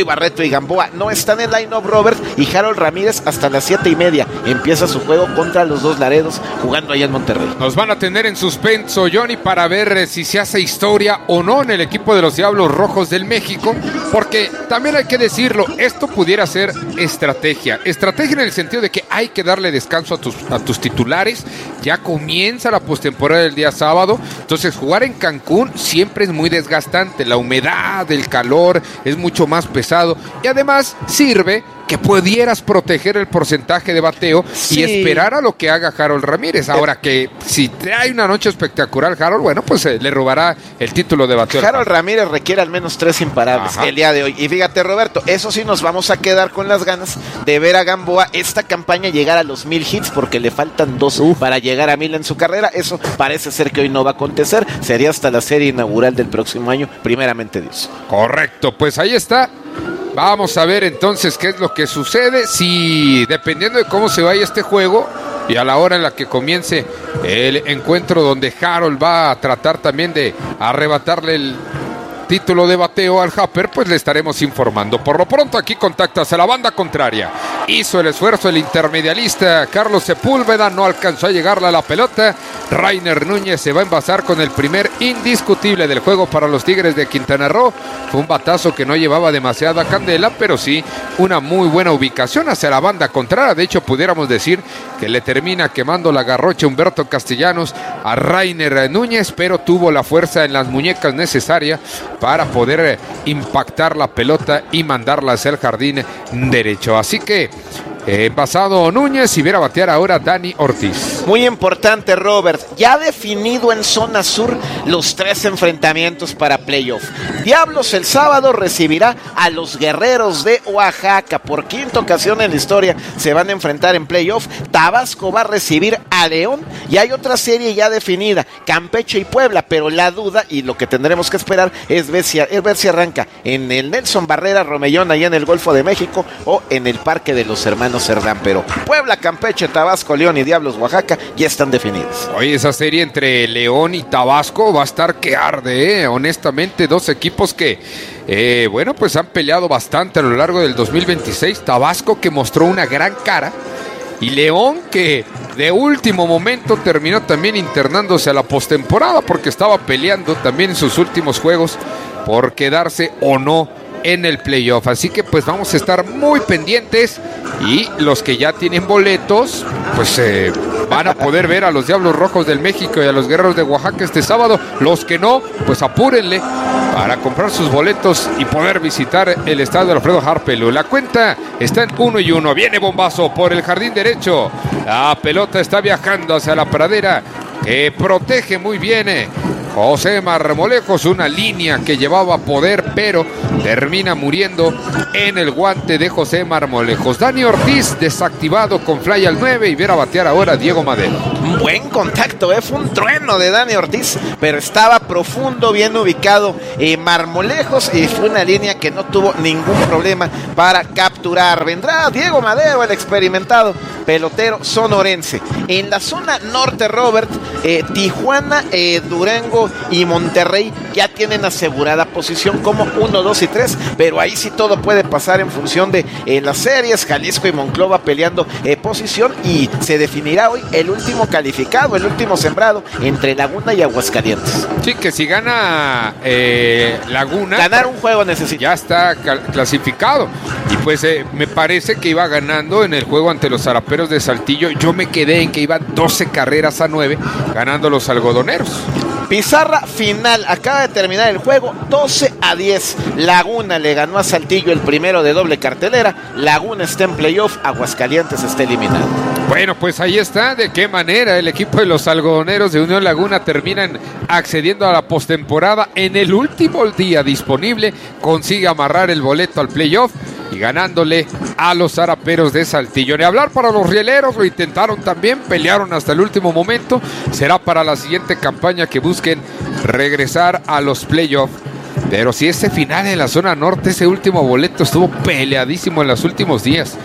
y Gamboa no están en line-up, Robert, y Harold Ramírez hasta las siete y media empieza su juego contra los dos Laredos, jugando allá en Monterrey.
Nos van a tener en suspenso, Johnny, para ver eh, si se hace historia o no en el equipo de los Diablos Rojos del México, porque también hay que decirlo, esto pudiera ser estrategia, estrategia en el sentido de que hay que darle descanso a tus, a tus titulares. Ya comienza la postemporada del día sábado, entonces jugar en Cancún siempre es muy desgastante, la humedad, el calor es mucho más pesado y además sirve que pudieras proteger el porcentaje de bateo sí. y esperar a lo que haga Harold Ramírez. Ahora que si trae una noche espectacular Harold, bueno, pues eh, le robará el título de bateo.
Harold Ramírez requiere al menos tres imparables Ajá. el día de hoy. Y fíjate, Roberto, eso sí nos vamos a quedar con las ganas de ver a Gamboa esta campaña llegar a los mil hits, porque le faltan dos Uf. para llegar a mil en su carrera. Eso parece ser que hoy no va a acontecer. Sería hasta la serie inaugural del próximo año, primeramente Dios.
Correcto, pues ahí está. Vamos a ver entonces qué es lo que sucede, si dependiendo de cómo se vaya este juego y a la hora en la que comience el encuentro donde Harold va a tratar también de arrebatarle el título de bateo al Happer, pues le estaremos informando. Por lo pronto aquí contactas a la banda contraria. Hizo el esfuerzo el intermedialista Carlos Sepúlveda, no alcanzó a llegarle a la pelota. Rainer Núñez se va a envasar con el primer indiscutible del juego para los Tigres de Quintana Roo. Fue un batazo que no llevaba demasiada candela, pero sí una muy buena ubicación hacia la banda contraria. De hecho, pudiéramos decir que le termina quemando la garrocha Humberto Castellanos a Rainer Núñez, pero tuvo la fuerza en las muñecas necesaria para poder impactar la pelota y mandarla hacia el jardín derecho. Así que envasado Núñez y viene a batear ahora Dani Ortiz.
Muy importante, Robert, ya definido en zona sur los tres enfrentamientos para playoff. Diablos el sábado recibirá a los Guerreros de Oaxaca. Por quinta ocasión en la historia se van a enfrentar en playoff. Tabasco va a recibir a León y hay otra serie ya definida, Campeche y Puebla, pero la duda y lo que tendremos que esperar es ver si, es ver si arranca en el Nelson Barrera Romellón allá en el Golfo de México o en el Parque de los Hermanos Cerdán. Pero Puebla, Campeche, Tabasco, León y Diablos Oaxaca ya están definidos.
Oye, esa serie entre León y Tabasco va a estar que arde, ¿eh? Honestamente, dos equipos que eh, bueno, pues han peleado bastante a lo largo del dos mil veintiséis. Tabasco, que mostró una gran cara, y León, que de último momento terminó también internándose a la postemporada porque estaba peleando también en sus últimos juegos por quedarse o no en el playoff. Así que pues vamos a estar muy pendientes, y los que ya tienen boletos pues eh, van a poder ver a los Diablos Rojos del México y a los Guerreros de Oaxaca este sábado. Los que no, pues apúrenle para comprar sus boletos y poder visitar el estadio de Alfredo Harpelú. La cuenta está en uno y uno. Viene bombazo por el jardín derecho. La pelota está viajando hacia la pradera, que protege muy bien eh. José Marmolejos, una línea que llevaba poder, pero termina muriendo en el guante de José Marmolejos. Dani Ortiz desactivado con fly al nueve y viene a batear ahora Diego Madero.
Buen contacto, ¿eh? Fue un trueno de Dani Ortiz, pero estaba profundo, bien ubicado eh, Marmolejos, y fue una línea que no tuvo ningún problema para capturar. Vendrá Diego Madero, el experimentado pelotero sonorense. En la zona norte, Robert, eh, Tijuana, eh, Durango y Monterrey ya tienen asegurada posición como uno, dos y tres, pero ahí sí todo puede pasar en función de eh, las series. Jalisco y Monclova peleando eh, posición, y se definirá hoy el último calificado, el último sembrado entre Laguna y Aguascalientes.
Sí, que si gana eh, Laguna,
ganar un juego necesita,
ya está clasificado, y pues eh, me parece que iba ganando en el juego ante los Zaraperos de Saltillo. Yo me quedé en que iban doce carreras a nueve ganando los algodoneros.
Pizarra final, acaba de terminar el juego, doce a diez. Laguna le ganó a Saltillo el primero de doble cartelera. Laguna está en playoff, Aguascalientes está eliminado.
Bueno, pues ahí está, de qué manera el equipo de los algodoneros de Unión Laguna terminan accediendo a la postemporada. En el último día disponible consigue amarrar el boleto al playoff y ganándole a los Zaraperos de Saltillo. Ni hablar para los rieleros, lo intentaron también, pelearon hasta el último momento. Será para la siguiente campaña que busquen regresar a los playoffs. Pero si ese final en la zona norte, ese último boleto estuvo peleadísimo en los últimos días.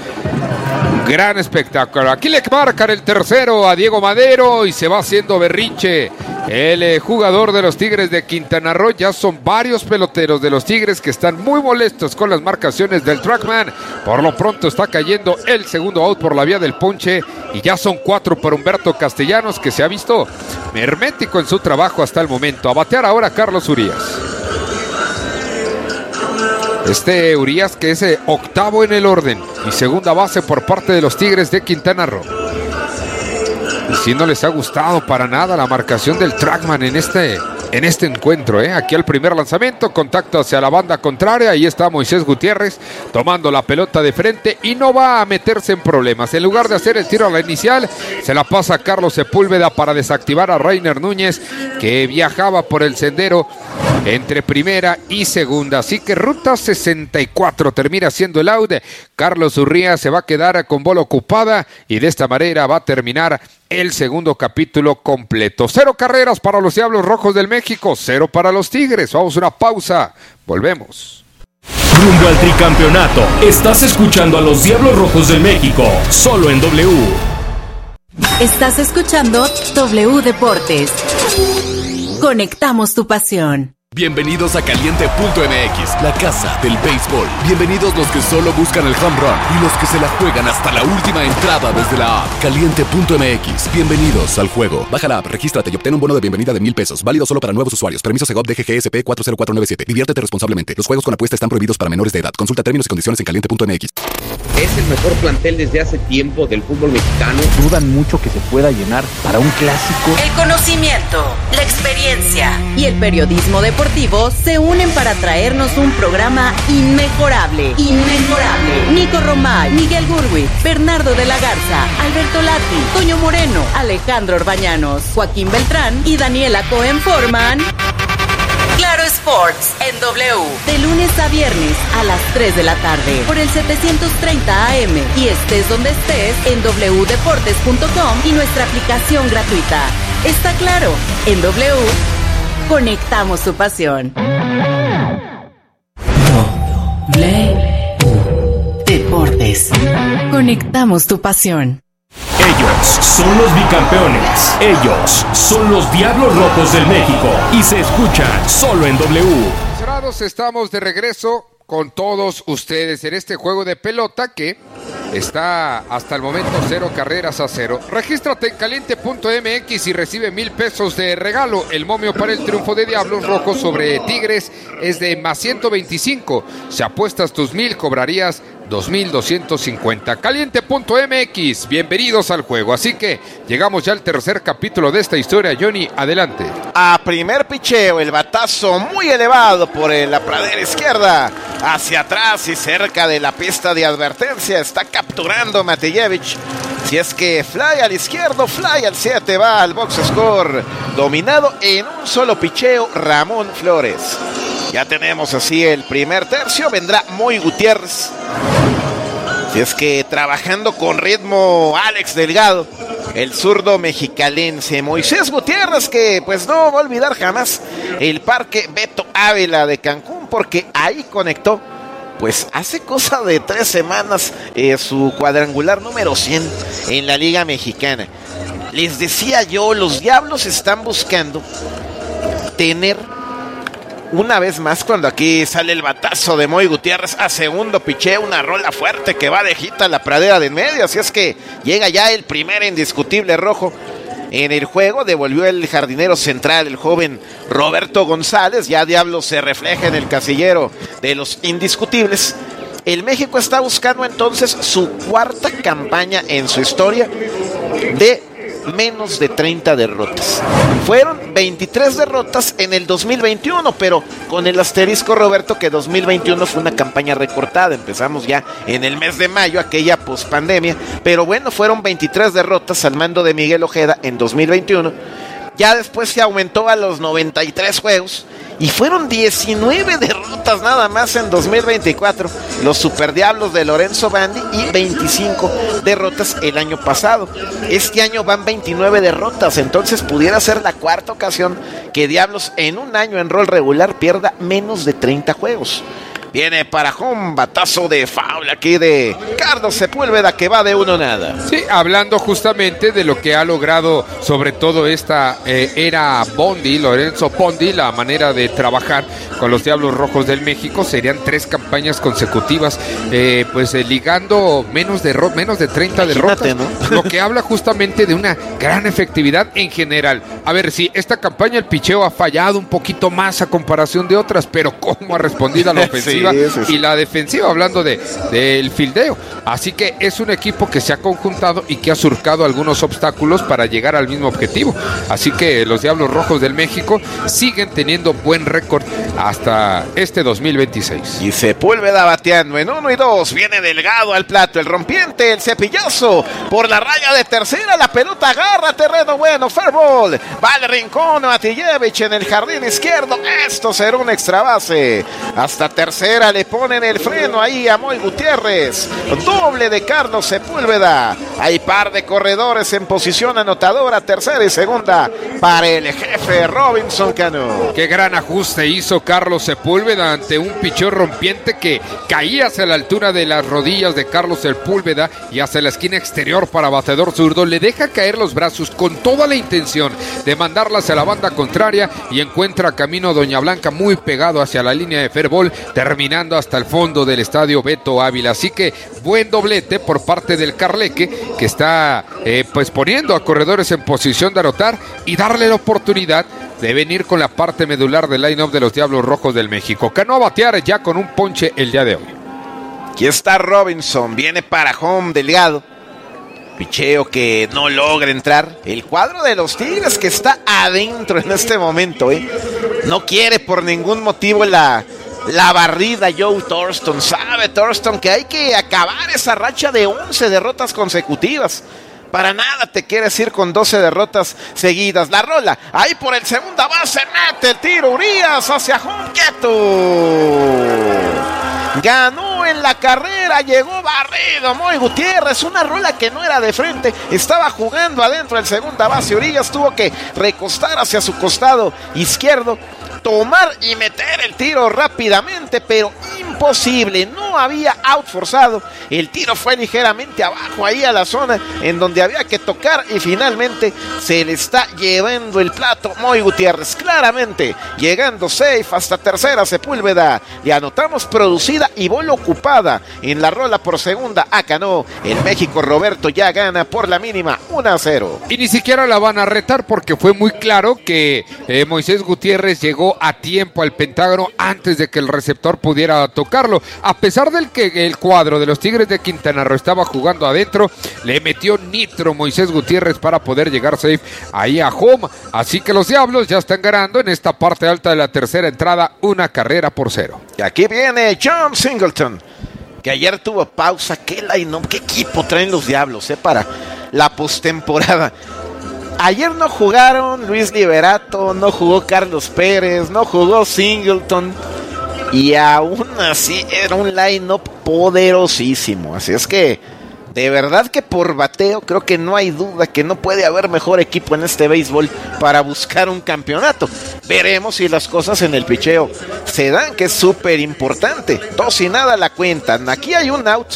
Gran espectáculo. Aquí le marcan el tercero a Diego Madero y se va haciendo berrinche El eh, jugador de los Tigres de Quintana Roo. Ya son varios peloteros de los Tigres que están muy molestos con las marcaciones del Trackman. Por lo pronto está cayendo el segundo out por la vía del ponche y ya son cuatro para Humberto Castellanos, que se ha visto hermético en su trabajo hasta el momento. A batear ahora Carlos Urías. Este Urías, que es eh, octavo en el orden y segunda base por parte de los Tigres de Quintana Roo. Y si no les ha gustado para nada la marcación del Trackman en este, en este encuentro, ¿eh? Aquí al primer lanzamiento, contacto hacia la banda contraria. Ahí está Moisés Gutiérrez tomando la pelota de frente y no va a meterse en problemas. En lugar de hacer el tiro a la inicial, se la pasa a Carlos Sepúlveda para desactivar a Reiner Núñez, que viajaba por el sendero entre primera y segunda. Así que ruta sesenta y cuatro termina siendo el out. Carlos Urías se va a quedar con bola ocupada y de esta manera va a terminar el segundo capítulo completo. Cero carreras para los Diablos Rojos del México, cero para los Tigres. Vamos a una pausa, volvemos.
Rumbo al tricampeonato, estás escuchando a los Diablos Rojos del México, solo en W.
Estás escuchando W Deportes. Conectamos tu pasión.
Bienvenidos a Caliente punto M X, la casa del béisbol. Bienvenidos los que solo buscan el home run y los que se la juegan hasta la última entrada desde la app. Caliente punto M X, bienvenidos al juego. Baja la app, regístrate y obtén un bono de bienvenida de mil pesos. Válido solo para nuevos usuarios. Permiso Segov D G G S P cuatro cero cuatro nueve siete. Diviértete responsablemente. Los juegos con apuesta están prohibidos para menores de edad. Consulta términos y condiciones en Caliente punto M X.
Es el mejor plantel desde hace tiempo del fútbol mexicano.
Dudan mucho que se pueda llenar para un clásico.
El conocimiento, la experiencia y el periodismo deportivo se unen para traernos un programa inmejorable. Inmejorable. Nico Romay, Miguel Gurwitz, Bernardo de la Garza, Alberto Lati, Toño Moreno, Alejandro Orbañanos, Joaquín Beltrán y Daniela Cohen forman Claro Sports en W. De lunes a viernes a las tres de la tarde por el setecientos treinta A M y estés donde estés en doble u deportes punto com y nuestra aplicación gratuita. Está claro, en W conectamos tu pasión. W Deportes. Conectamos tu pasión.
Ellos son los bicampeones. Ellos son los Diablos Rojos del México. Y se escuchan solo en W.
Cerrados, estamos de regreso con todos ustedes en este juego de pelota que está hasta el momento cero carreras a cero. Regístrate en Caliente punto M X y recibe mil pesos de regalo. El momio para el triunfo de Diablos Rojos sobre Tigres es de más ciento veinticinco. Si apuestas tus mil, cobrarías dos mil doscientos cincuenta. Caliente punto M X, bienvenidos al juego. Así que llegamos ya al tercer capítulo de esta historia. Johnny, adelante.
A primer picheo, el batazo muy elevado por la pradera izquierda, hacia atrás y cerca de la pista de advertencia. Está capturando Matejevich. Si es que fly al izquierdo, fly al siete, va al box score. Dominado en un solo picheo, Ramón Flores. Ya tenemos así el primer tercio. Vendrá Moy Gutiérrez. Si es que trabajando con ritmo Alex Delgado, el zurdo mexicalense. Moisés Gutiérrez, que pues no va a olvidar jamás el Parque Beto Ávila de Cancún, porque ahí conectó pues hace cosa de tres semanas eh, su cuadrangular número cien en la Liga Mexicana. Les decía yo, los Diablos están buscando tener una vez más, cuando aquí sale el batazo de Moy Gutiérrez a segundo picheo, una rola fuerte que va de hita a la pradera de en medio. Así es que llega ya el primer indiscutible rojo en el juego. Devolvió el jardinero central, el joven Roberto González. Ya Diablo se refleja en el casillero de los indiscutibles. El México está buscando entonces su cuarta campaña en su historia de menos de treinta derrotas. Fueron veintitrés derrotas en el dos mil veintiuno, pero con el asterisco, Roberto, que dos mil veintiuno fue una campaña recortada. Empezamos ya en el mes de mayo, aquella pospandemia, pero bueno, fueron veintitrés derrotas al mando de Miguel Ojeda en dos mil veintiuno. Ya después se aumentó a los noventa y tres juegos y fueron diecinueve derrotas nada más en dos mil veinticuatro, los Superdiablos de Lorenzo Bandi, y veinticinco derrotas el año pasado. Este año van veintinueve derrotas, entonces pudiera ser la cuarta ocasión que Diablos en un año en rol regular pierda menos de treinta juegos. Viene para home, batazo de foul aquí de Carlos Sepúlveda que va de uno nada.
Sí, hablando justamente de lo que ha logrado sobre todo esta eh, era Bondi, Lorenzo Bondi, la manera de trabajar con los Diablos Rojos del México, serían tres campañas consecutivas, eh, pues eh, ligando menos de, menos de treinta Imagínate, derrotas, ¿no? Lo que habla justamente de una gran efectividad en general. A ver, sí, esta campaña el picheo ha fallado un poquito más a comparación de otras, pero cómo ha respondido a la ofensiva sí, sí, sí. y la defensiva, hablando de del fildeo. Así que es un equipo que se ha conjuntado y que ha surcado algunos obstáculos para llegar al mismo objetivo. Así que los Diablos Rojos del México siguen teniendo buen récord hasta este dos mil veintiséis.
Y Sepúlveda bateando en uno y dos, viene Delgado al plato, el rompiente, el cepillazo por la raya de tercera, la pelota agarra terreno bueno, fair ball, va al rincón Matillevich en el jardín izquierdo, esto será un extra base, hasta tercera le ponen el freno ahí a Moy Gutiérrez, doble de Carlos Sepúlveda, hay par de corredores en posición anotadora, tercera y segunda para el jefe Robinson Cano.
Qué gran ajuste hizo Carlos Sepúlveda ante un picheo rompiente que caía hacia la altura de las rodillas de Carlos Sepúlveda y hacia la esquina exterior para bateador zurdo, le deja caer los brazos con toda la intención de mandarla hacia la banda contraria y encuentra camino Doña Blanca muy pegado hacia la línea de fair ball, terminando hasta el fondo del estadio Beto Ávila. Así que buen doblete por parte del Carleque, que está eh, pues poniendo a corredores en posición de anotar y darle la oportunidad de venir con la parte medular del line-up de los Diablos Rojos del México. Cano a batear ya con un ponche el día de hoy.
Aquí está Robinson, viene para home, Delgado. Picheo que no logra entrar. El cuadro de los Tigres que está adentro en este momento, ¿eh? No quiere por ningún motivo la, la barrida Joe Thurston. Sabe Thurston que hay que acabar esa racha de once derrotas consecutivas. Para nada te quieres ir con doce derrotas seguidas. La rola, ahí por el segunda base, mete el tiro Urias hacia home, quieto. Ganó en la carrera, llegó barrido Moy Gutiérrez, una rola que no era de frente, estaba jugando adentro el segunda base. Urias tuvo que recostar hacia su costado izquierdo, tomar y meter el tiro rápidamente, pero imposible, no había out forzado, el tiro fue ligeramente abajo ahí a la zona en donde había que tocar y finalmente se le está llevando el plato Moy Gutiérrez, claramente llegando safe hasta tercera Sepúlveda, y anotamos producida y bola ocupada en la rola por segunda a Cano. El México Roberto ya gana por la mínima uno a cero.
Y ni siquiera la van a retar porque fue muy claro que eh, Moisés Gutiérrez llegó a tiempo al Pentágono antes de que el receptor pudiera tocarlo. A pesar del que el cuadro de los Tigres de Quintana Roo estaba jugando adentro, le metió nitro Moisés Gutiérrez para poder llegar safe ahí a home. Así que los Diablos ya están ganando en esta parte alta de la tercera entrada, una carrera por cero.
Y aquí viene John Singleton, que ayer tuvo pausa. ¿Qué line-up, qué equipo traen los Diablos eh, para la postemporada? Ayer no jugaron Luis Liberato, no jugó Carlos Pérez, no jugó Singleton, y aún así era un line-up poderosísimo. Así es que, de verdad que por bateo, creo que no hay duda que no puede haber mejor equipo en este béisbol para buscar un campeonato. Veremos si las cosas en el picheo se dan, que es súper importante. Dos y nada la cuentan. Aquí hay un out.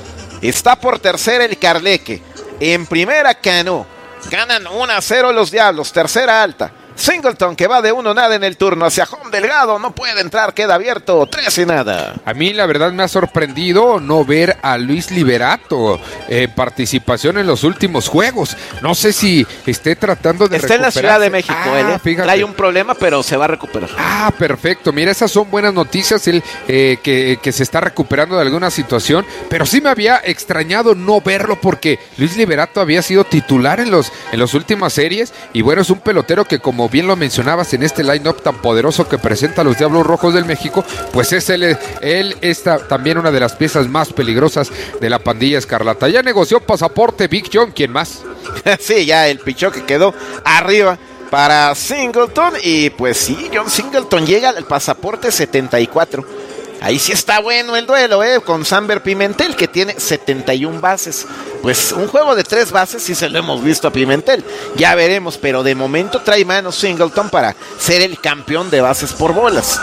Está por tercera el Carleque. En primera Cano. Ganan uno a cero los Diablos, tercera alta. Singleton que va de uno nada en el turno hacia home, Delgado no puede entrar, queda abierto, tres y nada.
A mí la verdad me ha sorprendido no ver a Luis Liberato en eh, participación en los últimos juegos. No sé si esté tratando de
Está en la Ciudad de México, ah, él ¿eh? Trae un problema, pero se va a recuperar.
Ah, perfecto, mira, esas son buenas noticias, él eh, que, que se está recuperando de alguna situación, pero sí me había extrañado no verlo porque Luis Liberato había sido titular en los en las últimas series y bueno, es un pelotero que, como bien lo mencionabas, en este line-up tan poderoso que presenta los Diablos Rojos del México, pues es él, él está también una de las piezas más peligrosas de la pandilla escarlata. Ya negoció pasaporte Big John, ¿quién más?
Sí, ya el pichó que quedó arriba para Singleton, y pues sí, John Singleton llega al pasaporte setenta y cuatro. Ahí sí está bueno el duelo, ¿eh? Con Samber Pimentel, que tiene setenta y una bases. Pues un juego de tres bases sí se lo hemos visto a Pimentel. Ya veremos, pero de momento trae manos Singleton para ser el campeón de bases por bolas.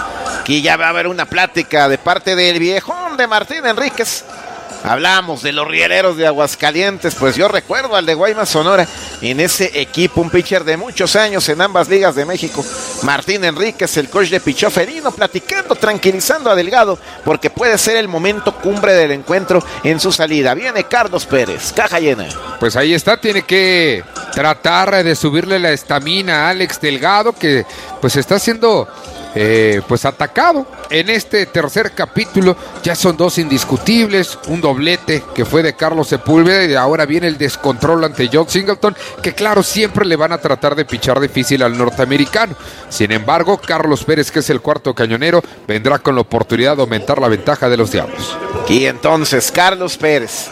Aquí ya va a haber una plática de parte del viejón de Martín Enríquez. Hablamos de los rieleros de Aguascalientes, pues yo recuerdo al de Guaymas, Sonora, en ese equipo, un pitcher de muchos años en ambas ligas de México. Martín Enríquez, el coach de pichó felino, platicando, tranquilizando a Delgado, porque puede ser el momento cumbre del encuentro en su salida. Viene Carlos Pérez, caja llena.
Pues ahí está, tiene que tratar de subirle la estamina a Alex Delgado, que pues está haciendo... Eh, pues atacado en este tercer capítulo. Ya son dos indiscutibles, un doblete que fue de Carlos Sepúlveda y ahora viene el descontrol ante John Singleton, que claro, siempre le van a tratar de pichar difícil al norteamericano. Sin embargo, Carlos Pérez, que es el cuarto cañonero, vendrá con la oportunidad de aumentar la ventaja de los Diablos.
Y entonces Carlos Pérez,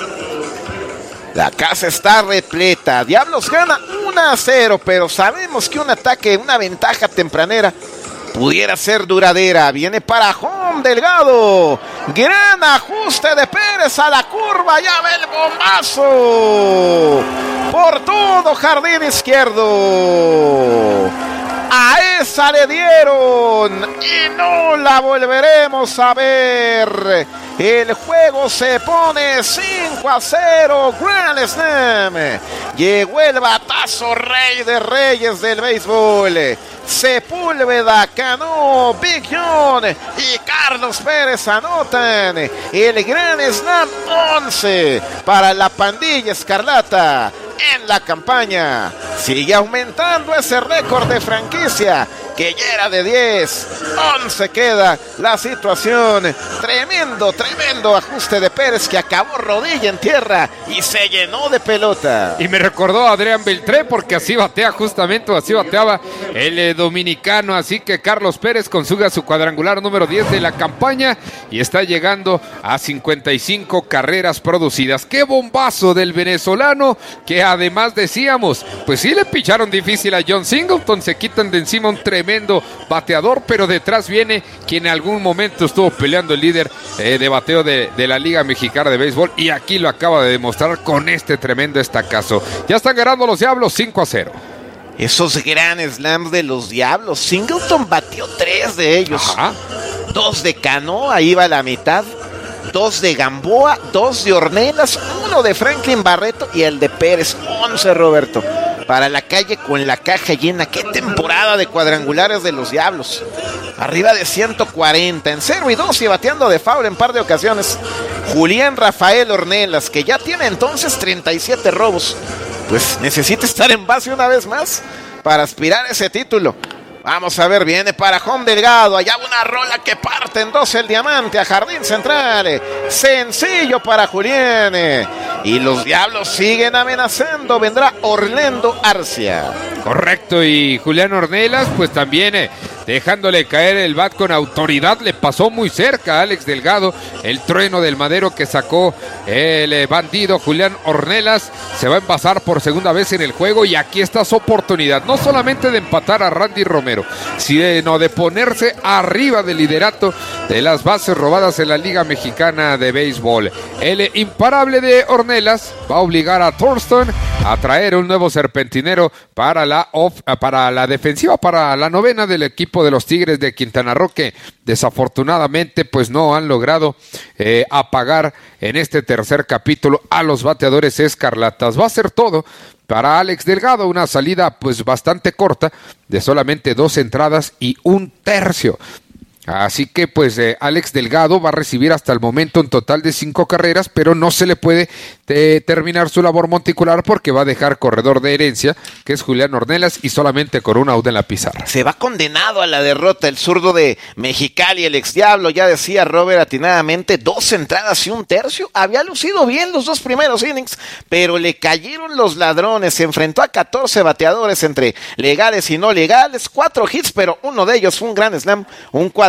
la casa está repleta, Diablos gana uno a cero, pero sabemos que un ataque, una ventaja tempranera pudiera ser duradera. Viene para Home Delgado, gran ajuste de Pérez a la curva, ya ve el bombazo por todo jardín izquierdo. A esa le dieron y no la volveremos a ver. El juego se pone cinco a cero, Grand Slam. Llegó el batazo rey de reyes del béisbol. Sepúlveda, Cano, Big John y Carlos Pérez anotan el Grand Slam once para la pandilla escarlata en la campaña. Sigue aumentando ese récord de franquicia que ya era de diez, once queda la situación. Tremendo, tremendo ajuste de Pérez, que acabó rodilla en tierra y se llenó de pelota.
Y me recordó a Adrián Beltré, porque así batea justamente, o así bateaba el eh, dominicano. Así que Carlos Pérez consigue su cuadrangular número diez de la campaña y está llegando a cincuenta y cinco carreras producidas. ¡Qué bombazo del venezolano! Que además decíamos, pues sí le picharon difícil a John Singleton, se quitan de encima un tremendo bateador, pero detrás viene quien en algún momento estuvo peleando el líder eh, de bateo de, de la Liga Mexicana de Béisbol, y aquí lo acaba de demostrar con este tremendo estacazo. Ya están ganando los Diablos cinco a cero.
Esos Grand Slams de los Diablos, Singleton batió tres de ellos. Ajá. Dos de Cano, ahí va la mitad. Dos de Gamboa, dos de Ornelas, uno de Franklin Barreto y el de Pérez, once, Roberto. Para la calle con la caja llena. ¡Qué temporada de cuadrangulares de los Diablos! Arriba de ciento cuarenta, en cero y dos y bateando de foul en par de ocasiones. Julián Rafael Ornelas, que ya tiene entonces treinta y siete robos. Pues necesita estar en base una vez más para aspirar a ese título. Vamos a ver, viene para Home Delgado. Allá una rola que parte en dos el diamante a jardín central. Sencillo para Julián. Y los Diablos siguen amenazando. Vendrá Orlando Arcia.
Correcto, y Julián Ornelas, pues también eh, dejándole caer el bat con autoridad. Le pasó muy cerca a Alex Delgado. El trueno del madero que sacó el eh, bandido Julián Ornelas. Se va a envasar por segunda vez en el juego. Y aquí está su oportunidad. No solamente de empatar a Randy Romero, sino de ponerse arriba del liderato de las bases robadas en la Liga Mexicana de Béisbol. El imparable de Ornelas va a obligar a Thurston a traer un nuevo serpentinero para la, off, para la defensiva, para la novena del equipo de los Tigres de Quintana Roo, que desafortunadamente pues no han logrado eh, apagar en este tercer capítulo a los bateadores escarlatas. Va a ser todo para Alex Delgado, una salida pues bastante corta de solamente dos entradas y un tercio. Así que pues eh, Alex Delgado va a recibir hasta el momento un total de cinco carreras, pero no se le puede eh, terminar su labor monticular porque va a dejar corredor de herencia, que es Julián Ornelas, y solamente con un out en la pizarra.
Se va condenado a la derrota el zurdo de Mexicali, el ex Diablo. Ya decía Robert atinadamente, dos entradas y un tercio. Había lucido bien los dos primeros innings, pero le cayeron los ladrones. Se enfrentó a catorce bateadores entre legales y no legales, cuatro hits, pero uno de ellos fue un gran slam, un cuadro